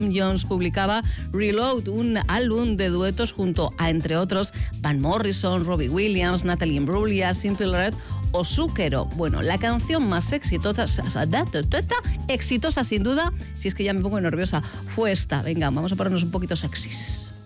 Jones publicaba Reload, un álbum de duetos junto a, entre otros, Van Morrison, Robbie Williams, Natalie Imbruglia, Simple Red o Zucchero. Bueno, la canción más exitosa sin duda, si es que ya me pongo nerviosa, fue esta. Venga, vamos a ponernos un poquito sexys.